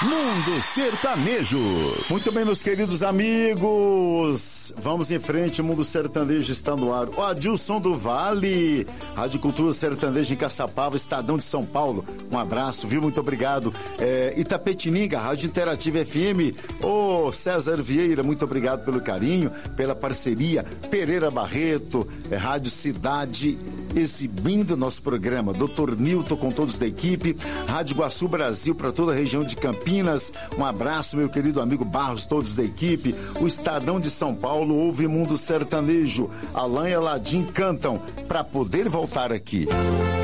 Mundo Sertanejo. Muito bem, meus queridos amigos. Vamos em frente, Mundo Sertanejo está no ar. O Adilson do Vale, Rádio Cultura Sertaneja em Caçapava, Estadão de São Paulo. Um abraço, viu? Muito obrigado. Itapetininga, Rádio Interativa FM. Ô, César Vieira, muito obrigado pelo carinho, pela parceria. Pereira Barreto, Rádio Cidade, exibindo nosso programa. Dr. Nilton com todos da equipe. Rádio Iguaçu Brasil para toda a região de Campinas. Um abraço, meu querido amigo Barros, todos da equipe. O Estadão de São Paulo ouve Mundo Sertanejo. Alain e Aladim cantam Pra Poder Voltar Aqui.